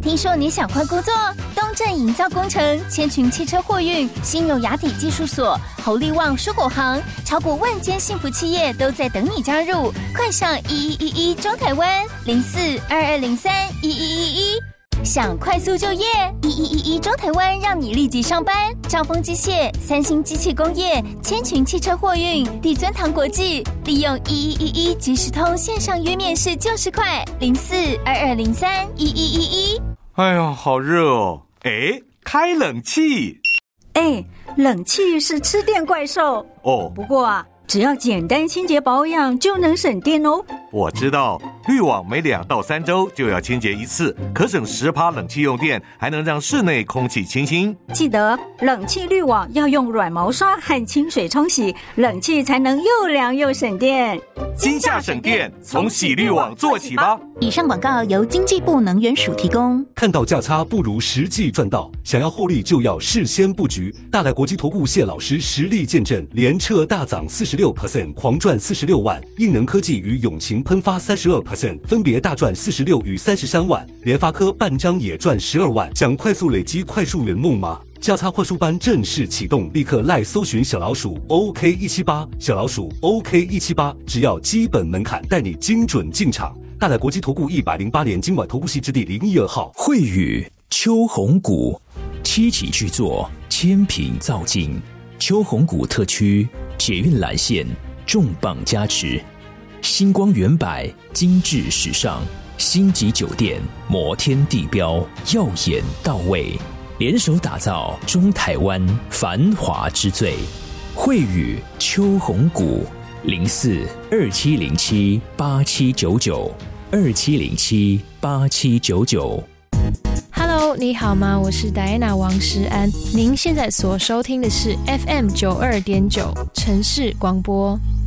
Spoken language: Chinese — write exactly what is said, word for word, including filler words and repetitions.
听说你想换工作？东正营造工程、千群汽车货运、新荣雅体技术所、侯利旺蔬果行，超过万间幸福企业都在等你加入。快上一一一一中台湾零四二二零三一一一一。想快速就业？一一一一中台湾让你立即上班。兆丰机械、三星机器工业、千群汽车货运、地尊堂国际，利用一一一一即时通线上约面试就是快。零四二二零三一一一一。 哎呀，好热哦！哎，开冷气。 哎，冷气是吃电怪兽哦。 不过啊，只要简单清洁保养就能省电哦。 我知道，滤网每两到三周就要清洁一次，可省十趴冷气用电，还能让室内空气清新。 记得冷气滤网要用软毛刷和清水冲洗，冷气才能又凉又省电。 今夏省电，从洗滤网做起吧。 以上广告由经济部能源署提供。 看到价差不如实际赚到，想要获利就要事先布局。大来国际投顾谢老师实力见证，联彻大涨 百分之四十六， 狂赚四十六万，应能科技与永晴喷发 百分之三十二， 分别大赚四十六与三十三万，联发科半张也赚十二万。想快速累积快速圆梦吗？价差快速班正式启动，立刻赖搜寻小老鼠 O K 一七八， 小老鼠 O K 一七八， 只要基本门槛，带你精准进场。大来国际投顾一百零八年金管投顾系之第零一二号。 惠宇秋红谷，七期巨作，千品造境，秋红谷特区捷运蓝线重磅加持，星光远百精致时尚，星级酒店摩天地标，耀眼到位，联手打造中台湾繁华之最。惠宇秋红谷零四二七零七八七九九二七零七八七九九。 Hello， 你好吗？我是戴安娜王诗安。您现在所收听的是 F M 九二点九 城市广播。